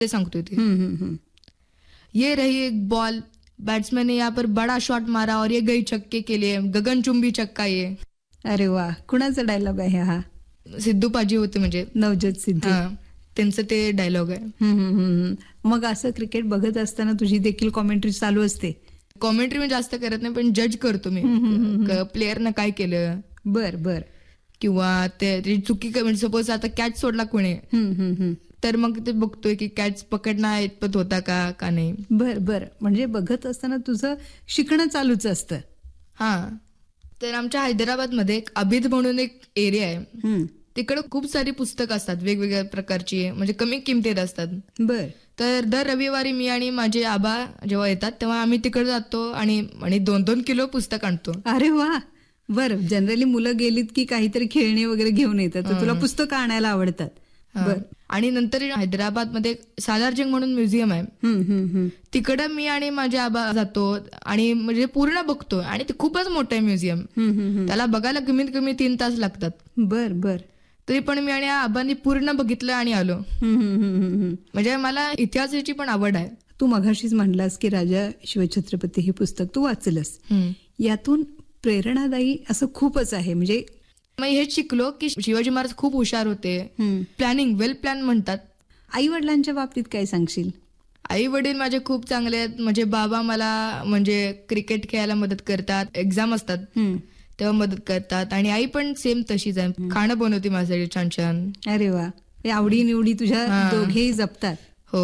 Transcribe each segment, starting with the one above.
ते सांगतोय ते. ये रही एक बॉल, बैट्समैन ने यहाँ पर बड़ा शॉट मारा और ये गई छक्के के लिए, गगनचुंबी छक्का ये. अरे वा, कुणाचा डायलॉग आहे हा? सिद्धू पाजी होते म्हणजे नवज्योत सिद्धू. त्यांचं ते डायलॉग आहे. मग असं क्रिकेट बघत असताना तुझी देखील कॉमेंट्री चालू असते? कॉमेंट्री मी जास्त करत नाही, पण जज करतो मी प्लेअरनं काय केलं. बर. किंवा ते चुकी म्हणजे सपोज आता कॅच सोडला कोणी, तर मग ते बघतोय की कॅच पकडणं इतपत होता का नाही. बर. म्हणजे बघत असताना तुझं शिकणं चालूच असतं. हा. तर आमच्या हैदराबादमध्ये एक अभिद म्हणून एक एरिया आहे. तिकडे खूप सारी पुस्तकं असतात वेगवेगळ्या प्रकारची, म्हणजे कमी किमतीत असतात. बर. तर दर रविवारी मी आणि माझे आबा जेव्हा येतात तेव्हा आम्ही तिकडे जातो आणि 2-2 किलो पुस्तक आणतो. अरे वा. बरं, जनरली मुलं गेलीत की काहीतरी खेळणी वगैरे घेऊन येतात, तर तुला पुस्तकं आणायला आवडतात. बर. आणि नंतर हैदराबादमध्ये सालारजंग म्हणून म्युझियम आहे, तिकडे मी आणि माझे आबा जातो आणि म्हणजे पूर्ण बघतो. आणि ते खूपच मोठं आहे म्युझियम, त्याला बघायला कमीत कमी 3 तास लागतात. बर. तरी पण मी आणि आबांनी पूर्ण बघितलं आणि आलो. म्हणजे मला इतिहासाची पण आवड आहे. तू मघाशीच म्हणलास की राजा शिवछत्रपती हे पुस्तक तू वाचलंस, यातून प्रेरणादायी असं खूपच आहे. म्हणजे मी हेच शिकलो की शिवाजी महाराज खूप हुशार होते, प्लॅनिंग, वेल प्लॅन म्हणतात. आई वडिलांच्या बाबतीत काय सांगशील? आई वडील माझे खूप चांगले आहेत. म्हणजे बाबा मला म्हणजे क्रिकेट खेळायला मदत करतात, एक्झाम असतात तेव्हा मदत करतात. आणि आई पण सेम तशीच आहे, खाणं बनवते माझ्यासाठी छान छान. अरे वा, आवडी निवडी तुझ्या दोघेही जपतात. हो.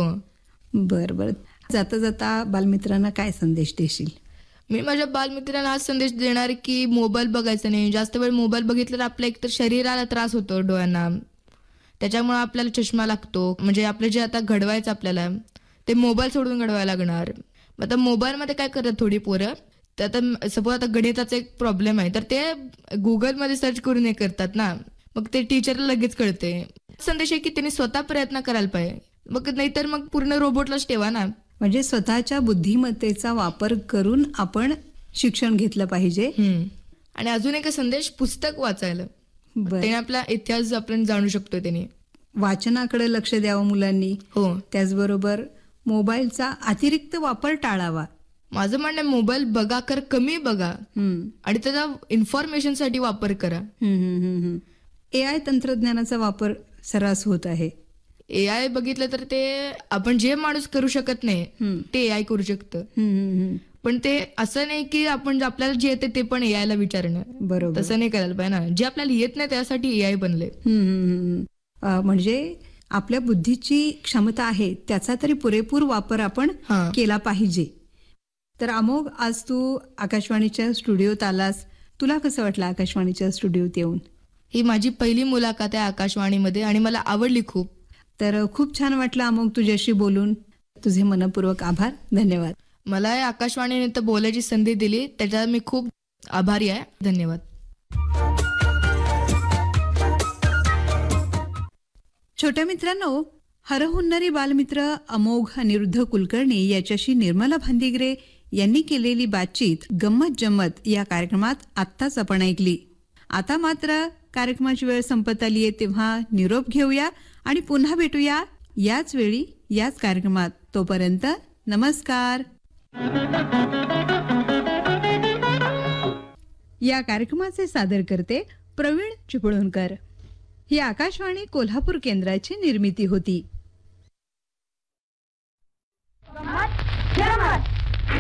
बर. जाता जाता बालमित्रांना काय संदेश देशील? मी माझ्या बालमित्रांना हा संदेश देणार की मोबाईल बघायचा नाही. जास्त वेळ मोबाईल बघितलं तर आपल्या एकतर शरीराला त्रास होतो, डोळ्यांना, त्याच्यामुळे आपल्याला चष्मा लागतो. म्हणजे आपलं जे आता घडवायचं आपल्याला ते मोबाईल सोडून घडवायला लागणार. आता मोबाईलमध्ये काय करतात थोडी पोरं, तर आता सपोज आता गणिताचा एक प्रॉब्लेम आहे तर ते गुगलमध्ये सर्च करून हे करतात ना, मग ते टीचरला लगेच कळते. संदेश आहे की त्यांनी स्वतः प्रयत्न करायला पाहिजे, मग नाहीतर मग पूर्ण रोबोटलाच ठेवा ना. म्हणजे स्वतःच्या बुद्धिमत्तेचा वापर करून आपण शिक्षण घेतलं पाहिजे. आणि अजून एक संदेश, पुस्तक वाचायला, त्याने आपला इतिहास आपण जाणू शकतो. त्याने वाचनाकडे लक्ष द्यावं मुलांनी. हो. त्याचबरोबर मोबाईलचा अतिरिक्त वापर टाळावा. माझं म्हणणं आहे मोबाईल बघा, कर कमी बघा आणि त्याचा इन्फॉर्मेशनसाठी वापर करा. AI तंत्रज्ञानाचा वापर सर्रास होत आहे. AI बघितलं तर ते आपण जे माणूस करू शकत नाही ते AI करू शकतं. पण ते असं नाही की आपण आपल्याला जे येते ते पण AI ला विचारणं. बरोबर. तसं नाही करायला पाहिजे ना. जे आपल्याला येत नाही त्यासाठी AI बनले. म्हणजे आपल्या बुद्धीची क्षमता आहे त्याचा तरी पुरेपूर वापर आपण केला पाहिजे. तर अमोघ, आज तू आकाशवाणीच्या स्टुडिओत आलास, तुला कसं वाटलं आकाशवाणीच्या स्टुडिओत येऊन? ही माझी पहिली मुलाखत आहे आकाशवाणीमध्ये आणि मला आवडली खूप. तर खूप छान वाटलं अमोघ तुझ्याशी बोलून. तुझे मनपूर्वक आभार. धन्यवाद. मला आकाशवाणीने तर बोलायची संधी दिली त्याच्या मी खूप आभारी आहे. धन्यवाद. छोट्या मित्रांनो, हरहुन्नरी बालमित्र अमोघ अनिरुद्ध कुलकर्णी याच्याशी निर्मला भांदिगरे यांनी केलेली बातचीत गंमत जम्मत या कार्यक्रमात आत्ताच आपण ऐकली. आता मात्र कार्यक्रमाची वेळ संपत आली आहे, तेव्हा निरोप घेऊया आणि पुन्हा भेटूया याच वेळी याच कार्यक्रमात. तोपर्यंत नमस्कार. या कार्यक्रमाचे सादर करते प्रवीण चिपळूणकर. ही आकाशवाणी कोल्हापूर केंद्राची निर्मिती होती.